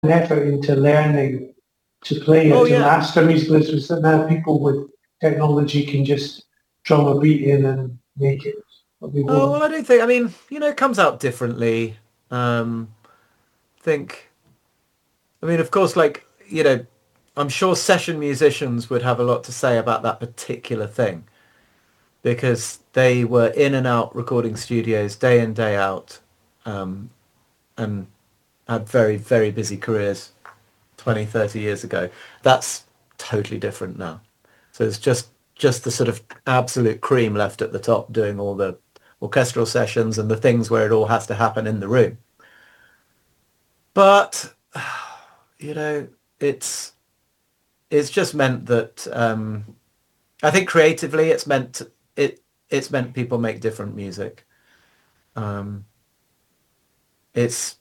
an effort into learning to play it, to master musical instruments, that now people with technology can just drum a beat in and make it what they want. Well, I don't think. I mean, it comes out differently. Think. I mean, of course, like, I'm sure session musicians would have a lot to say about that particular thing because they were in and out recording studios day in, day out, and had very, very busy careers 20, 30 years ago. That's totally different now. So it's just the sort of absolute cream left at the top doing all the orchestral sessions and the things where it all has to happen in the room. But, it's just meant that I think creatively it's meant people make different music. It's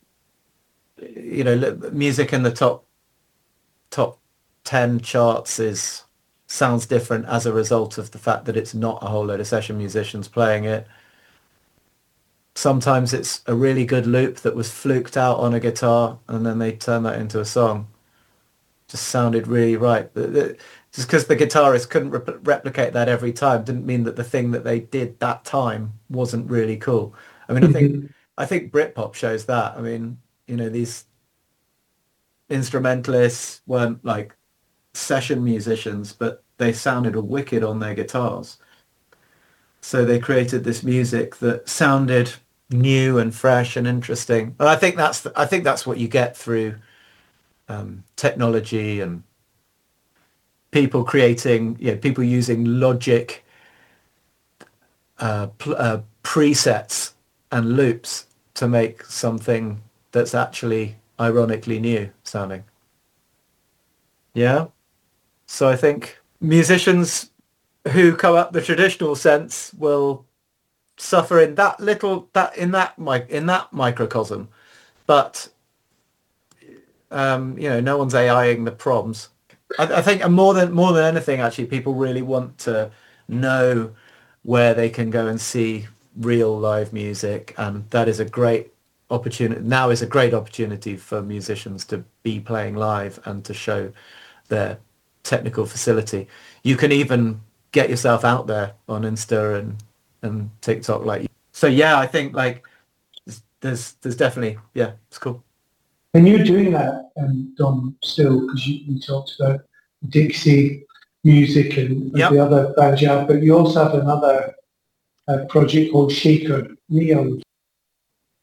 music in the top 10 charts sounds different as a result of the fact that it's not a whole load of session musicians playing it. Sometimes it's a really good loop that was fluked out on a guitar and then they turn that into a song. Just sounded really right. Just because the guitarist couldn't replicate that every time didn't mean that the thing that they did that time wasn't really cool. I mean, I think Britpop shows that. I mean, these instrumentalists weren't like session musicians, but they sounded wicked on their guitars. So they created this music that sounded new and fresh and interesting. And I think that's what you get through technology and people creating, people using Logic presets and loops to make something that's actually ironically new sounding. Yeah. So I think musicians who come up the traditional sense will suffer in that microcosm, but no one's AIing the proms. I think more than anything, actually, people really want to know where they can go and see real live music, and that is a great opportunity. Now is a great opportunity for musicians to be playing live and to show their technical facility. You can even get yourself out there on Insta and TikTok, so. Yeah, I think like there's definitely, yeah, it's cool. And you're doing that, Dom, still, because you talked about Dixie music and the other bands you have, but you also have another project called Shaker Neon.